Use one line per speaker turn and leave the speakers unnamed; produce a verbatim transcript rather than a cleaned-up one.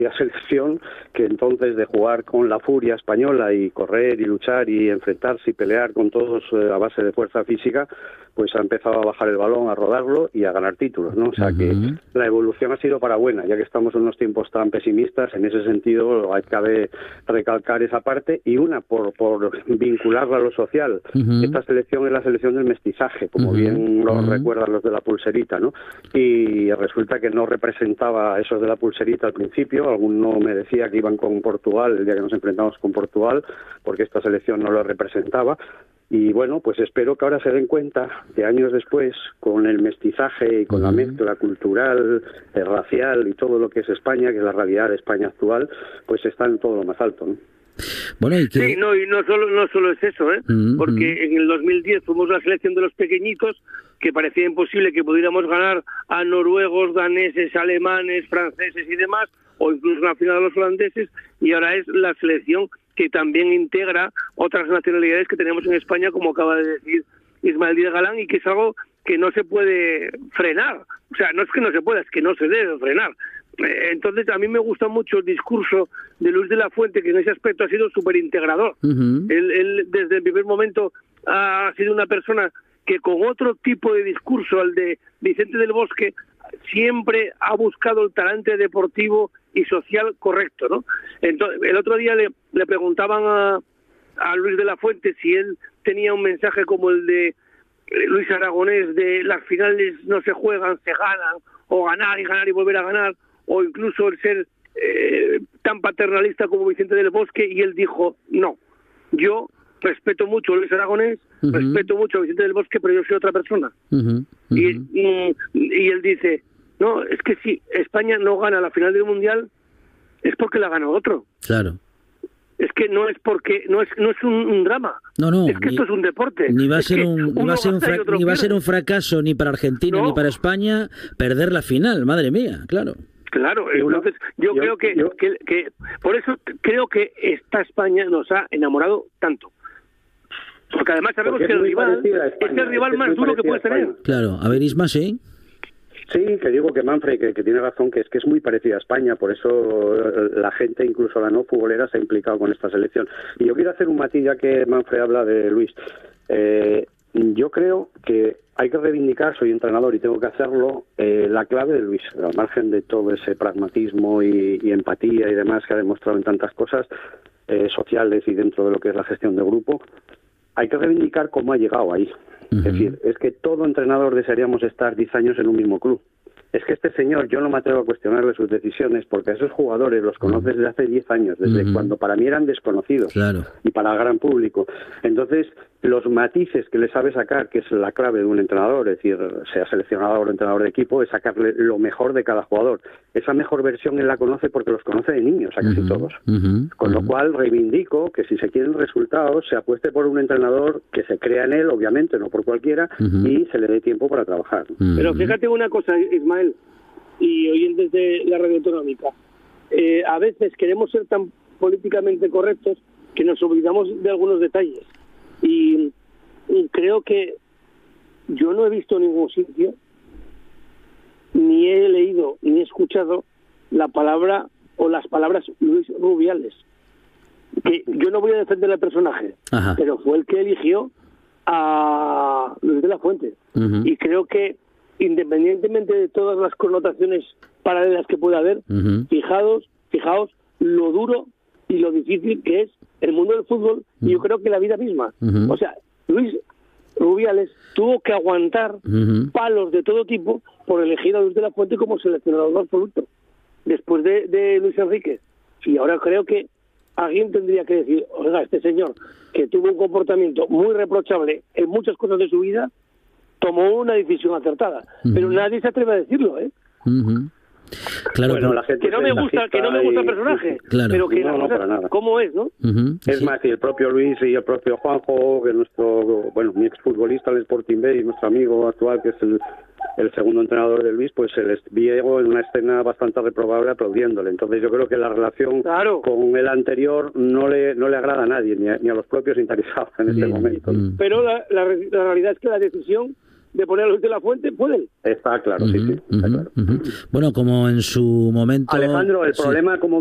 la selección, que entonces de jugar con la furia española y correr y luchar y enfrentarse y pelear con todos eh, a base de fuerza física, pues ha empezado a bajar el balón, a rodarlo y a ganar títulos, ¿no? O sea, uh-huh. que la evolución ha sido para buena, ya que estamos en unos tiempos tan pesimistas. En ese sentido hay que recalcar esa parte, y una por, por vincularla a lo social. Uh-huh. Esta selección es la selección del mestizaje, como uh-huh. bien lo uh-huh. recuerdan los de la pulserita, ¿no? Y resulta que no representaba a esos de la pulserita al principio. Alguno me decía que iban con Portugal el día que nos enfrentamos con Portugal, porque esta selección no lo representaba. Y bueno, pues espero que ahora se den cuenta que años después, con el mestizaje y con uh-huh. la mezcla cultural, eh, racial y todo lo que es España, que es la realidad de España actual, pues está en todo lo más alto, ¿no?
Bueno, ¿y qué?
Sí, no, y no solo, no solo es eso, ¿eh? Uh-huh. Porque en el dos mil diez fuimos la selección de los pequeñitos, que parecía imposible que pudiéramos ganar a noruegos, daneses, alemanes, franceses y demás, o incluso la final de los holandeses, y ahora es la selección que también integra otras nacionalidades que tenemos en España, como acaba de decir Ismael Díaz Galán, y que es algo que no se puede frenar. O sea, no es que no se pueda, es que no se debe frenar. Entonces, a mí me gusta mucho el discurso de Luis de la Fuente, que en ese aspecto ha sido súper integrador. Uh-huh. Él, él, desde el primer momento, ha sido una persona que con otro tipo de discurso, al de Vicente del Bosque, siempre ha buscado el talante deportivo y social correcto, ¿no? Entonces, el otro día le, le preguntaban a, a Luis de la Fuente si él tenía un mensaje como el de Luis Aragonés, de las finales no se juegan, se ganan, o ganar y ganar y volver a ganar, o incluso el ser eh, tan paternalista como Vicente del Bosque, y él dijo, no, yo respeto mucho a Luis Aragonés, uh-huh. respeto mucho a Vicente del Bosque, pero yo soy otra persona. Uh-huh. Uh-huh. Y, y, y él dice, no, es que si España no gana la final del Mundial, es porque la gana otro.
Claro.
Es que no es porque no es no es un, un drama.
No, no.
Es que
ni,
esto es un deporte.
Ni va a
es
ser un ni va a ser un, fra- ni va a ser un fracaso ni para Argentina no. ni para España perder la final, madre mía, claro.
Claro, entonces yo, yo creo que, yo, que, que por eso creo que esta España nos ha enamorado tanto. Porque además sabemos que el rival es el rival más duro que puedes tener.
Claro, a ver, Isma, ¿sí?
Sí, que digo que Manfred, que, que tiene razón, que es que es muy parecida a España, por eso la gente, incluso la no futbolera, se ha implicado con esta selección. Y yo quiero hacer un matiz, ya que Manfred habla de Luis. Eh, yo creo que hay que reivindicar, soy entrenador y tengo que hacerlo, eh, la clave de Luis, al margen de todo ese pragmatismo y, y empatía y demás que ha demostrado en tantas cosas eh, sociales y dentro de lo que es la gestión de grupo. Hay que reivindicar cómo ha llegado ahí. Uh-huh. Es decir, es que todo entrenador desearíamos estar diez años en un mismo club. Es que este señor, yo no me atrevo a cuestionarle sus decisiones, porque a esos jugadores los conoces desde hace diez años, desde uh-huh. cuando para mí eran desconocidos,
claro.
y para el gran público. Entonces, los matices que le sabe sacar, que es la clave de un entrenador, es decir, sea seleccionador o entrenador de equipo, es sacarle lo mejor de cada jugador. Esa mejor versión él la conoce porque los conoce de niños, a casi uh-huh. todos. Uh-huh. Con lo cual, reivindico que si se quieren resultados, se apueste por un entrenador que se crea en él, obviamente, no por cualquiera, uh-huh. y se le dé tiempo para trabajar.
Uh-huh. Pero fíjate una cosa, Ismael, y oyentes de la radio autonómica, eh, a veces queremos ser tan políticamente correctos que nos olvidamos de algunos detalles, y, y creo que yo no he visto en ningún sitio, ni he leído ni he escuchado la palabra o las palabras Luis Rubiales, que yo no voy a defender al personaje, Ajá. pero fue el que eligió a Luis de la Fuente, uh-huh. y creo que independientemente de todas las connotaciones paralelas que pueda haber, uh-huh. fijaos, fijaos lo duro y lo difícil que es el mundo del fútbol, uh-huh. y yo creo que la vida misma. Uh-huh. O sea, Luis Rubiales tuvo que aguantar uh-huh. palos de todo tipo por elegir a Luis de la Fuente como seleccionador absoluto, después de, de Luis Enrique. Y ahora creo que alguien tendría que decir, oiga, este señor, que tuvo un comportamiento muy reprochable en muchas cosas de su vida, tomó una decisión acertada, uh-huh. pero nadie se atreve a decirlo, ¿eh?
Uh-huh. Claro,
bueno,
pero...
la gente
que no me gusta, que no me gusta el personaje,
y... claro.
pero que
no,
la
no,
cosa,
para nada.
¿cómo es, no?
Uh-huh.
Es
sí.
más, y el propio Luis y el propio Juanjo, que nuestro, bueno, mi exfutbolista del Sporting B y nuestro amigo actual, que es el, el segundo entrenador de Luis, pues se les vio en una escena bastante reprobable aplaudiéndole. Entonces yo creo que la relación
claro.
con el anterior no le no le agrada a nadie, ni a, ni a los propios interesados en este
Bien.
momento.
Mm.
Pero la, la, la realidad es que la decisión de poner a los de la Fuente, pueden.
Está claro, uh-huh, sí, sí. Está
uh-huh,
claro.
Uh-huh. Bueno, como en su momento...
Alejandro, el
sí.
problema, como